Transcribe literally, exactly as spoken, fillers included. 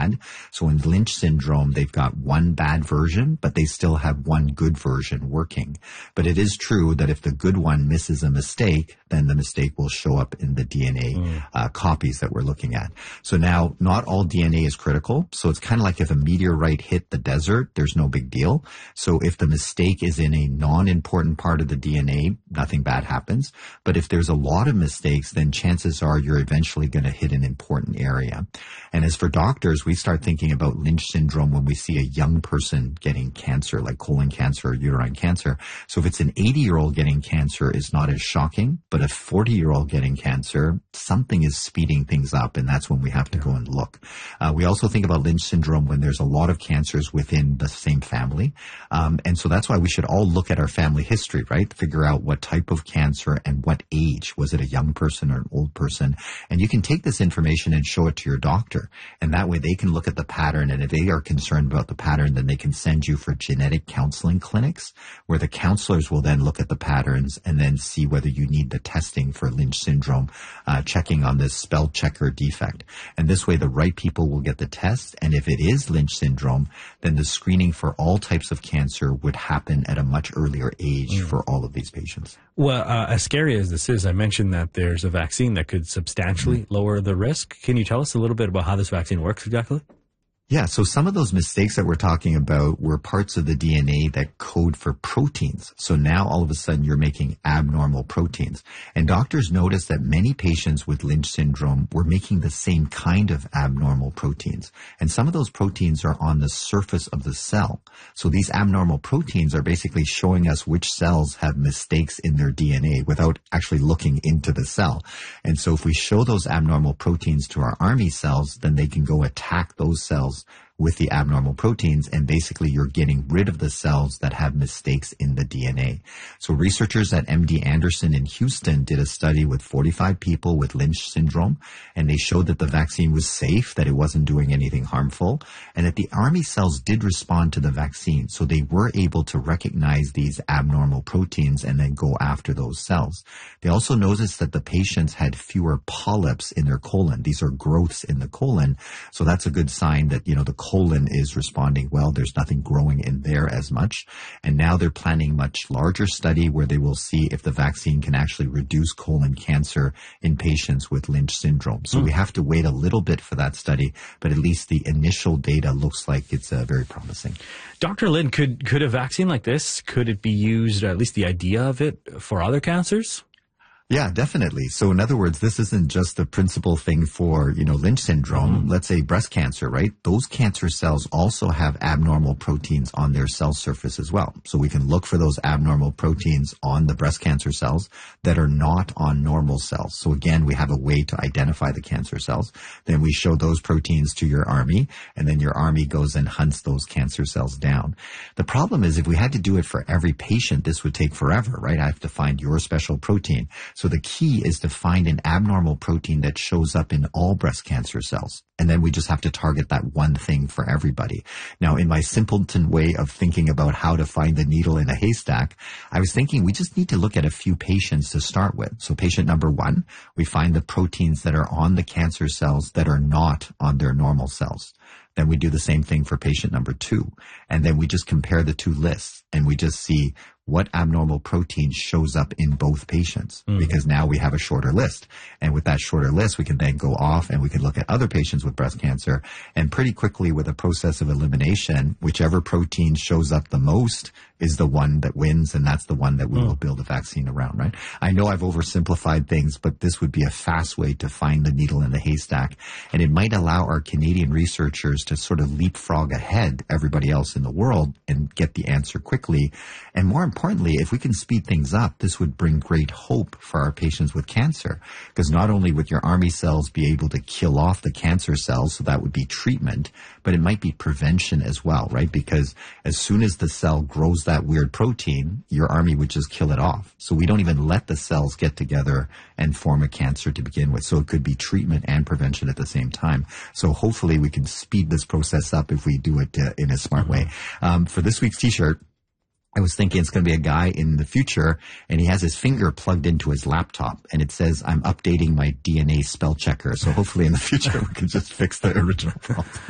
bad. So in Lynch syndrome, they've got one bad version, but they still have one good version working. But it is true that if the good one misses a mistake, then the mistake will show up in the D N A mm. uh, copies that we're looking at. So now, not all D N A is critical. So it's kind of like if a meteorite hit the desert, there's no big deal. So if the mistake is in a non-important part of the D N A, nothing bad happens. But if there's a lot of mistakes, then chances are you're eventually going to hit an important area. And as for doctors, we start thinking about Lynch syndrome when we see a young person getting cancer, like colon cancer or uterine cancer. So if it's an eighty-year-old getting cancer, it's not as shocking. But a forty-year-old getting cancer, something is speeding things up, and that's when we have to go and look. Uh, we also think about Lynch syndrome when there's a lot of cancers within the same family. Um, and so that's why we should all look at our family history, right? Figure out what type of cancer and what age. Was it a young person or an old person? And you can take this information and show it to your doctor. And that way they can look at the pattern. And if they are concerned about the pattern, then they can send you for genetic counseling clinics where the counselors will then look at the patterns and then see whether you need the testing for Lynch syndrome, uh, checking on this spell checker defect. And this way the right people will get the test. And if it is Lynch syndrome, then the screening for all types of cancer would happen at a much earlier age mm. for all of these patients. Well, uh, as scary as this is, I mentioned that there's a vaccine that could substantially mm-hmm. lower the risk. Can you tell us a little bit about how this vaccine works exactly? Yeah, so some of those mistakes that we're talking about were parts of the D N A that code for proteins. So now all of a sudden you're making abnormal proteins. And doctors noticed that many patients with Lynch syndrome were making the same kind of abnormal proteins. And some of those proteins are on the surface of the cell. So these abnormal proteins are basically showing us which cells have mistakes in their D N A without actually looking into the cell. And so if we show those abnormal proteins to our army cells, then they can go attack those cells with the abnormal proteins, and basically you're getting rid of the cells that have mistakes in the D N A. So researchers at M D Anderson in Houston did a study with forty-five people with Lynch syndrome, and they showed that the vaccine was safe, that it wasn't doing anything harmful, and that the army cells did respond to the vaccine. So they were able to recognize these abnormal proteins and then go after those cells. They also noticed that the patients had fewer polyps in their colon. These are growths in the colon. So that's a good sign that, you know, the colon is responding well. There's nothing growing in there as much. And now they're planning much larger study where they will see if the vaccine can actually reduce colon cancer in patients with Lynch syndrome. So mm. we have to wait a little bit for that study, but at least the initial data looks like it's uh, very promising. Doctor Lin, could, could a vaccine like this, could it be used, or at least the idea of it, for other cancers? Yeah, definitely. So in other words, this isn't just the principal thing for, you know, Lynch syndrome. Mm-hmm. Let's say breast cancer, right? Those cancer cells also have abnormal proteins on their cell surface as well. So we can look for those abnormal proteins on the breast cancer cells that are not on normal cells. So again, we have a way to identify the cancer cells. Then we show those proteins to your army, and then your army goes and hunts those cancer cells down. The problem is if we had to do it for every patient, this would take forever, right? I have to find your special protein. So the key is to find an abnormal protein that shows up in all breast cancer cells. And then we just have to target that one thing for everybody. Now, in my simpleton way of thinking about how to find the needle in a haystack, I was thinking we just need to look at a few patients to start with. So patient number one, we find the proteins that are on the cancer cells that are not on their normal cells. Then we do the same thing for patient number two. And then we just compare the two lists and we just see what abnormal protein shows up in both patients, mm-hmm. because now we have a shorter list. And with that shorter list, we can then go off and we can look at other patients with breast cancer. And pretty quickly with a process of elimination, whichever protein shows up the most is the one that wins, and that's the one that we mm. will build a vaccine around, right? I know I've oversimplified things, but this would be a fast way to find the needle in the haystack. And it might allow our Canadian researchers to sort of leapfrog ahead everybody else in the world and get the answer quickly. And more importantly, if we can speed things up, this would bring great hope for our patients with cancer. Because not only would your army cells be able to kill off the cancer cells, so that would be treatment, but it might be prevention as well, right? Because as soon as the cell grows that weird protein, your army would just kill it off. So we don't even let the cells get together and form a cancer to begin with. So it could be treatment and prevention at the same time. So hopefully we can speed this process up if we do it uh, in a smart way. Um, for this week's t-shirt, I was thinking it's going to be a guy in the future, and he has his finger plugged into his laptop, and it says, I'm updating my D N A spell checker. So hopefully in the future we can just fix the original problem.